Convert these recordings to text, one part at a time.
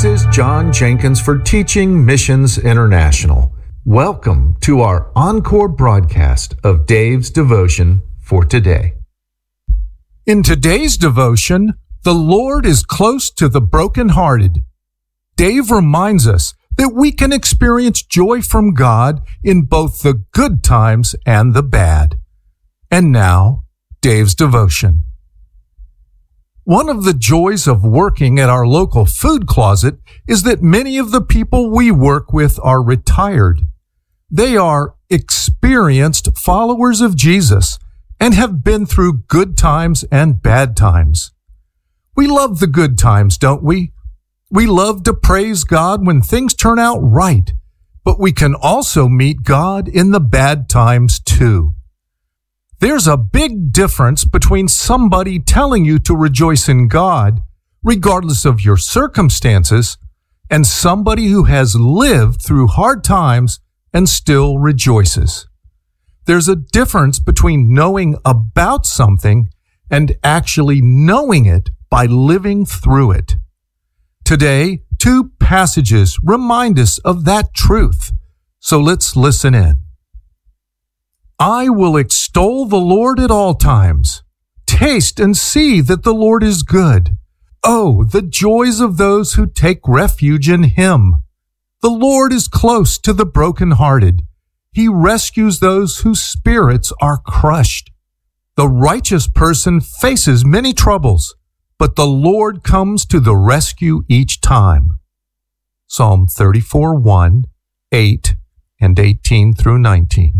is John Jenkins for Teaching Missions International. Welcome to our encore broadcast of Dave's Devotion for today. In today's devotion, the Lord is close to the brokenhearted. Dave reminds us that we can experience joy from God in both the good times and the bad. And now, Dave's devotion. One of the joys of working at our local food closet is that many of the people we work with are retired. They are experienced followers of Jesus and have been through good times and bad times. We love the good times, don't we? We love to praise God when things turn out right, but we can also meet God in the bad times too. There's a big difference between somebody telling you to rejoice in God, regardless of your circumstances, and somebody who has lived through hard times and still rejoices. There's a difference between knowing about something and actually knowing it by living through it. Today, two passages remind us of that truth, so let's listen in. I will extol the Lord at all times. Taste and see that the Lord is good. Oh, the joys of those who take refuge in Him. The Lord is close to the brokenhearted. He rescues those whose spirits are crushed. The righteous person faces many troubles, but the Lord comes to the rescue each time. Psalm 34:1, 8, and 18 through 19.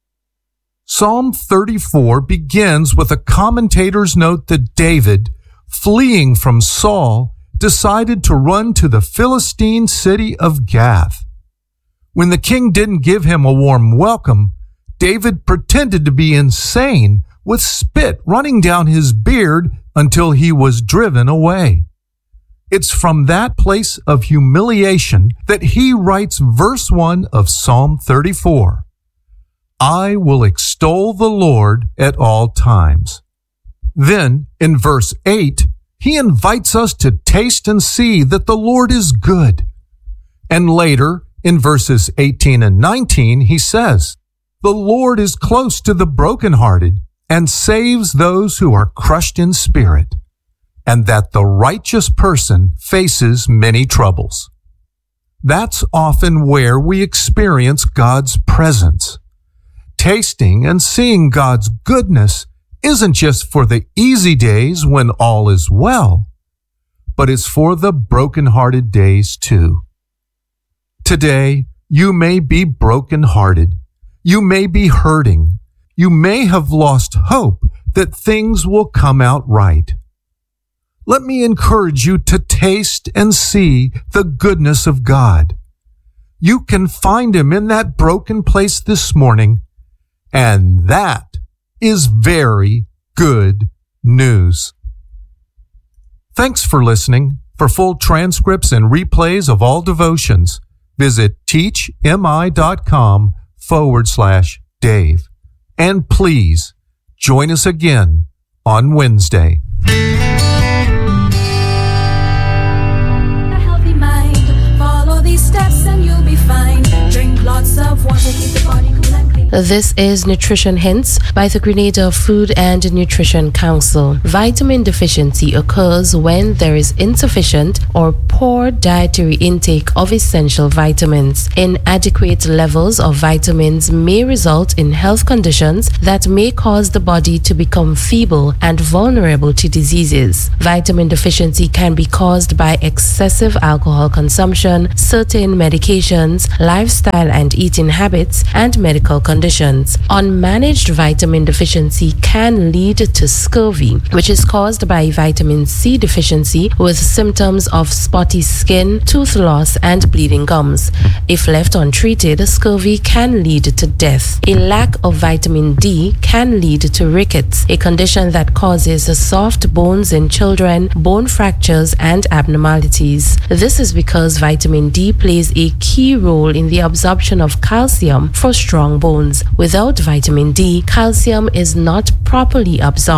Psalm 34 begins with a commentator's note that David, fleeing from Saul, decided to run to the Philistine city of Gath. When the king didn't give him a warm welcome, David pretended to be insane with spit running down his beard until he was driven away. It's from that place of humiliation that he writes verse 1 of Psalm 34. I will extol the Lord at all times. Then, in verse 8, he invites us to taste and see that the Lord is good. And later, in verses 18 and 19, he says, the Lord is close to the brokenhearted and saves those who are crushed in spirit, and that the righteous person faces many troubles. That's often where we experience God's presence. Tasting and seeing God's goodness isn't just for the easy days when all is well, but it's for the broken-hearted days too. Today, you may be broken-hearted. You may be hurting. You may have lost hope that things will come out right. Let me encourage you to taste and see the goodness of God. You can find Him in that broken place this morning, and that is very good news. Thanks for listening. For full transcripts and replays of all devotions, visit teachmi.com/Dave. And please join us again on Wednesday. A healthy mind. Follow these steps and you'll be fine. Drink lots of water, keep the body cool and clean. This is Nutrition Hints by the Grenada Food and Nutrition Council. Vitamin deficiency occurs when there is insufficient or poor dietary intake of essential vitamins. Inadequate levels of vitamins may result in health conditions that may cause the body to become feeble and vulnerable to diseases. Vitamin deficiency can be caused by excessive alcohol consumption, certain medications, lifestyle and eating habits, and medical conditions. Unmanaged vitamin deficiency can lead to scurvy, which is caused by vitamin C deficiency with symptoms of spotty skin, tooth loss, and bleeding gums. If left untreated, scurvy can lead to death. A lack of vitamin D can lead to rickets, a condition that causes soft bones in children, bone fractures, and abnormalities. This is because vitamin D plays a key role in the absorption of calcium for strong bones. Without vitamin D, calcium is not properly absorbed.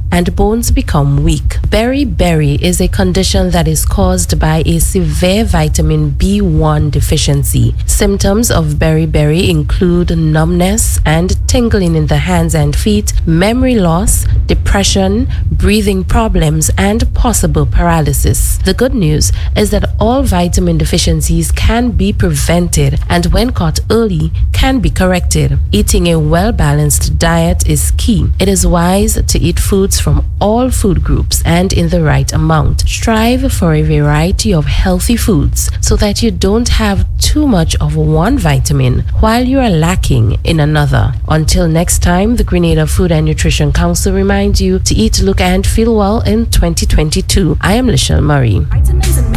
and bones become weak. Beriberi is a condition that is caused by a severe vitamin B1 deficiency. Symptoms of beriberi include numbness and tingling in the hands and feet, memory loss, depression, breathing problems, and possible paralysis. The good news is that all vitamin deficiencies can be prevented and when caught early can be corrected. Eating a well-balanced diet is key. It is wise to eat foods from all food groups and in the right amount. Strive for a variety of healthy foods so that you don't have too much of one vitamin while you are lacking in another. Until next time, the Grenada Food and Nutrition Council reminds you to eat, look, and feel well in 2022. I am Lishelle Murray. Vitamins and